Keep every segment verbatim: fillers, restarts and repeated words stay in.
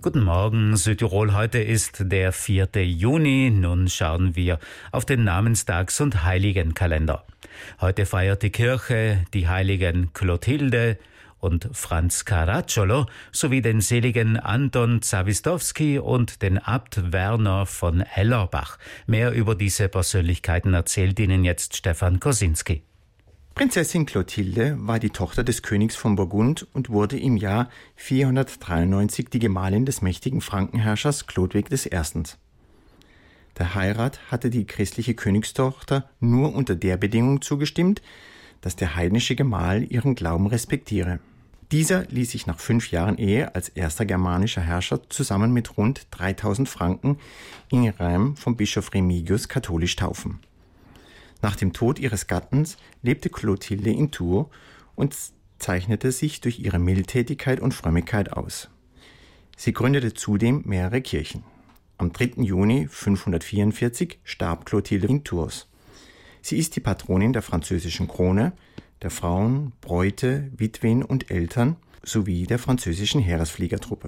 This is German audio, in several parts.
Guten Morgen, Südtirol. Heute ist der vierte Juni. Nun schauen wir auf den Namenstags- und Heiligenkalender. Heute feiert die Kirche die Heiligen Clotilde und Franz Caracciolo sowie den seligen Anton Zawistowski und den Abt Werner von Ellerbach. Mehr über diese Persönlichkeiten erzählt Ihnen jetzt Stefan Kosinski. Prinzessin Clotilde war die Tochter des Königs von Burgund und wurde im Jahr vierhundertdreiundneunzig die Gemahlin des mächtigen Frankenherrschers Chlodwig der Erste. Der Heirat hatte die christliche Königstochter nur unter der Bedingung zugestimmt, dass der heidnische Gemahl ihren Glauben respektiere. Dieser ließ sich nach fünf Jahren Ehe als erster germanischer Herrscher zusammen mit rund dreitausend Franken in Reims vom Bischof Remigius katholisch taufen. Nach dem Tod ihres Gattens lebte Clotilde in Tours und zeichnete sich durch ihre Mildtätigkeit und Frömmigkeit aus. Sie gründete zudem mehrere Kirchen. Am dritten Juni fünfhundertvierundvierzig starb Clotilde in Tours. Sie ist die Patronin der französischen Krone, der Frauen, Bräute, Witwen und Eltern sowie der französischen Heeresfliegertruppe.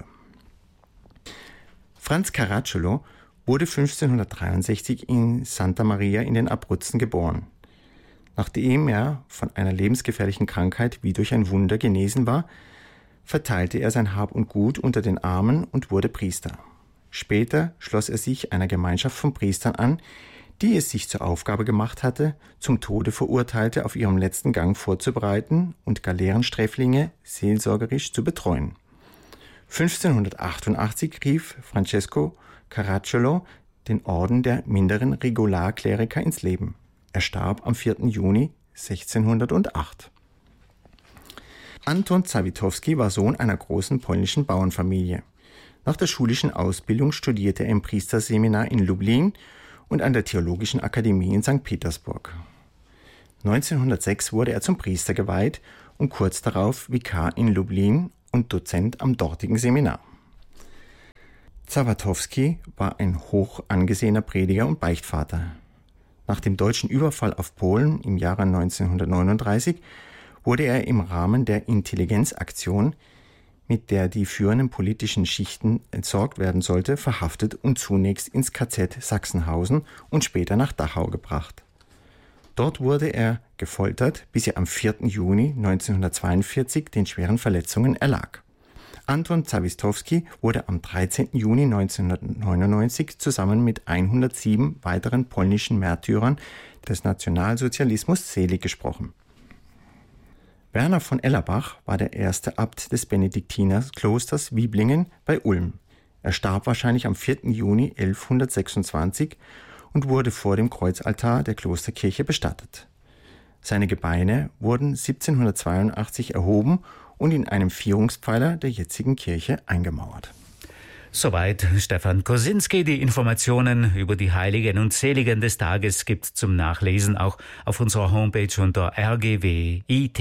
Franz Caracciolo wurde fünfzehnhundertdreiundsechzig in Santa Maria in den Abruzzen geboren. Nachdem er von einer lebensgefährlichen Krankheit wie durch ein Wunder genesen war, verteilte er sein Hab und Gut unter den Armen und wurde Priester. Später schloss er sich einer Gemeinschaft von Priestern an, die es sich zur Aufgabe gemacht hatte, zum Tode Verurteilte auf ihrem letzten Gang vorzubereiten und Galeerensträflinge seelsorgerisch zu betreuen. fünfzehnhundertachtundachtzig rief Francesco Caracciolo den Orden der minderen Regularkleriker ins Leben. Er starb am vierten Juni sechzehnhundertacht. Anton Zawistowski war Sohn einer großen polnischen Bauernfamilie. Nach der schulischen Ausbildung studierte er im Priesterseminar in Lublin und an der Theologischen Akademie in Sankt Petersburg. neunzehnhundertsechs wurde er zum Priester geweiht und kurz darauf Vikar in Lublin und Dozent am dortigen Seminar. Zawistowski war ein hoch angesehener Prediger und Beichtvater. Nach dem deutschen Überfall auf Polen im Jahre neunzehnhundertneununddreißig wurde er im Rahmen der Intelligenzaktion, mit der die führenden politischen Schichten entsorgt werden sollte, verhaftet und zunächst ins K Z Sachsenhausen und später nach Dachau gebracht. Dort wurde er gefoltert, bis er am vierten Juni neunzehnhundertzweiundvierzig den schweren Verletzungen erlag. Anton Zawistowski wurde am dreizehnten Juni neunzehnhundertneunundneunzig zusammen mit hundertsieben weiteren polnischen Märtyrern des Nationalsozialismus selig gesprochen. Werner von Ellerbach war der erste Abt des Benediktinerklosters Wiblingen bei Ulm. Er starb wahrscheinlich am vierten Juni elfhundertsechsundzwanzig und wurde vor dem Kreuzaltar der Klosterkirche bestattet. Seine Gebeine wurden siebzehnhundertzweiundachtzig erhoben und in einem Vierungspfeiler der jetzigen Kirche eingemauert. Soweit Stefan Kosinski. Die Informationen über die Heiligen und Seligen des Tages gibt's zum Nachlesen auch auf unserer Homepage unter r g w punkt i t.